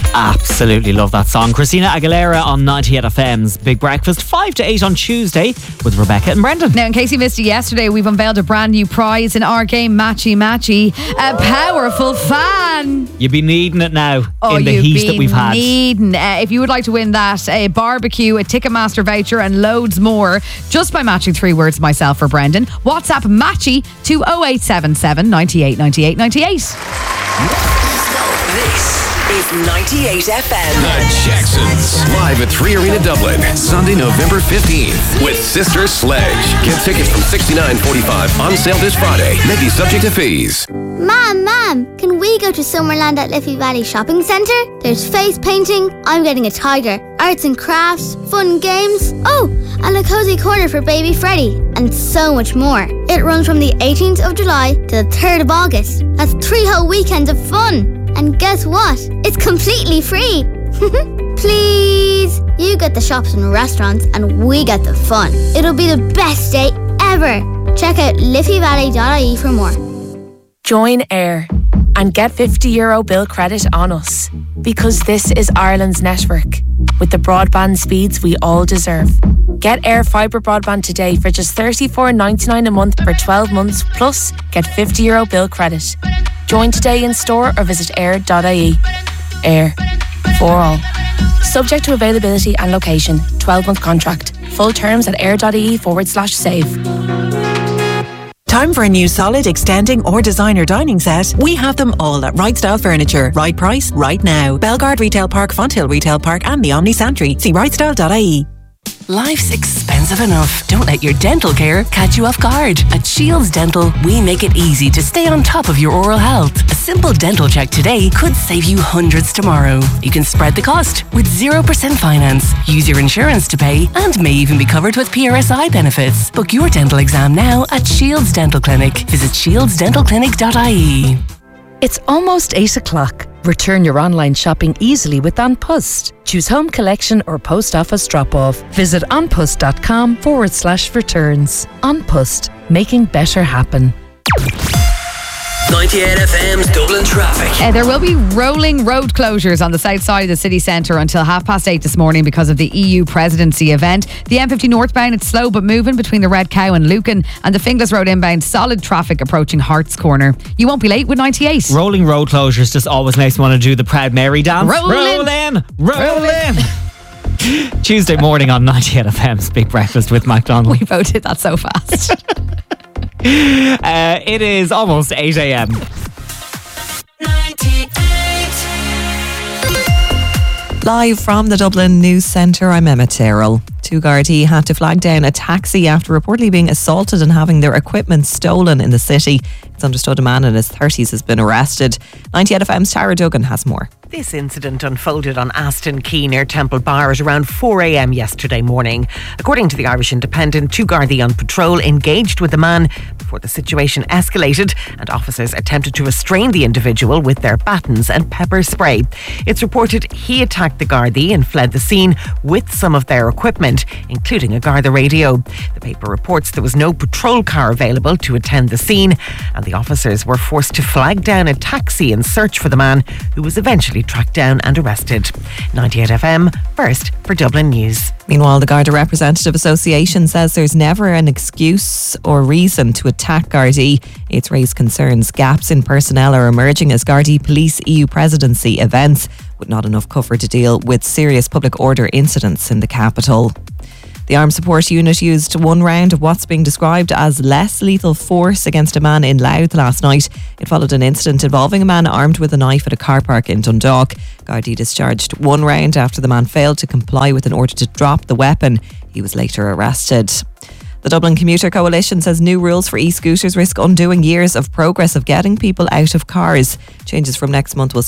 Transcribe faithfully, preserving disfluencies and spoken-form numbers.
Absolutely love that song. Christina Aguilera on ninety-eight F M's Big Breakfast, five to eight on Tuesday with Rebecca and Brendan. Now, in case you missed it yesterday, we've unveiled a brand new prize in our game, Matchy Matchy, a powerful fan. You'd be needing it now oh, in the you'd heat be that we've had. Needing. Uh, if you would like to win that, a barbecue, a Ticketmaster voucher and loads more, just by matching three words, myself or Brendan, WhatsApp Matchy to oh eight seven seven, ninety-eight, ninety-eight, ninety-eight. This is ninety-eight F M. The Jacksons, live at three Arena Dublin, Sunday, November fifteenth, with Sister Sledge. Get tickets from sixty-nine forty-five, on sale this Friday. May be subject to fees. Mom, Mom, can we go to Summerland at Liffey Valley Shopping Centre? There's face painting, I'm getting a tiger, arts and crafts, fun games, oh, and a cozy corner for baby Freddie, and so much more. It runs from the eighteenth of July to the third of August. That's three whole weekends of fun. And guess what? It's completely free. Please. You get the shops and restaurants and we get the fun. It'll be the best day ever. Check out liffey valley dot I E for more. Join Air and get fifty euro bill credit on us, because this is Ireland's network with the broadband speeds we all deserve. Get Air Fibre broadband today for just thirty-four ninety-nine a month for twelve months, plus get fifty euro bill credit. Join today in store or visit air dot I E. Air. For all. Subject to availability and location. twelve month contract. Full terms at air.ie forward slash save. Time for a new solid, extending or designer dining set? We have them all at Right Style Furniture. Right price, right now. Belgard Retail Park, Fonthill Retail Park and the Omni Santry. See right style dot I E. Life's expensive enough. Don't let your dental care catch you off guard. At Shields Dental, we make it easy to stay on top of your oral health. A simple dental check today could save you hundreds tomorrow. You can spread the cost with zero percent finance, use your insurance to pay, and may even be covered with P R S I benefits. Book your dental exam now at Shields Dental Clinic. Visit shields dental clinic dot I E. It's almost eight o'clock. Return your online shopping easily with An Post. Choose home collection or post office drop-off. Visit onpost.com forward slash returns. An Post, making better happen. ninety-eight F M's Dublin traffic. Uh, there will be rolling road closures on the south side of the city centre until half past eight this morning because of the E U presidency event. The M fifty northbound, it's slow but moving between the Red Cow and Lucan, and the Finglas Road inbound, solid traffic approaching Harts Corner. You won't be late with ninety-eight. Rolling road closures just always makes me want to do the Proud Mary dance. Roll Roll in. in. Roll in. Tuesday morning on ninety-eight F M's Big Breakfast with McDonald. We voted that so fast. uh, it is almost eight a.m. Live from the Dublin News Centre, I'm Emma Terrell. Two Gardaí had to flag down a taxi after reportedly being assaulted and having their equipment stolen in the city. It's understood a man in his thirties has been arrested. ninety-eight F M's Tara Duggan has more. This incident unfolded on Aston Quay near Temple Bar at around four a.m. yesterday morning. According to the Irish Independent, two Gardaí on patrol engaged with the man before the situation escalated and officers attempted to restrain the individual with their batons and pepper spray. It's reported he attacked the Gardaí and fled the scene with some of their equipment, including a Garda radio. The paper reports there was no patrol car available to attend the scene, and the officers were forced to flag down a taxi and search for the man, who was eventually tracked down and arrested. ninety-eight F M, first for Dublin News. Meanwhile, the Garda Representative Association says there's never an excuse or reason to attack Gardaí. It's raised concerns gaps in personnel are emerging as Gardaí police E U presidency events, with not enough cover to deal with serious public order incidents in the capital. The Armed Support Unit used one round of what's being described as less lethal force against a man in Louth last night. It followed an incident involving a man armed with a knife at a car park in Dundalk. Gardaí discharged one round after the man failed to comply with an order to drop the weapon. He was later arrested. The Dublin Commuter Coalition says new rules for e-scooters risk undoing years of progress of getting people out of cars. Changes from next month will